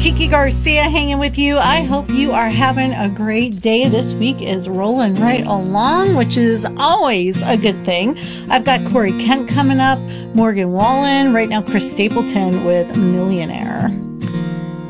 Kiki Garcia hanging with you. I hope you are having a great day. This week is rolling right along, which is always a good thing. I've got Corey Kent coming up, Morgan Wallen, right now Chris Stapleton with Millionaire.